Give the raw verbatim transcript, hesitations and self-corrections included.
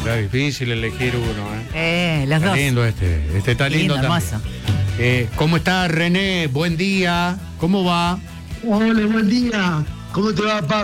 está difícil elegir uno, ¿eh? Eh, los Está dos. lindo este, este está lindo, Lindo, también. hermoso. Eh, ¿Cómo está René? Buen día, ¿cómo va? Hola, buen día. ¿Cómo te va, Pablo?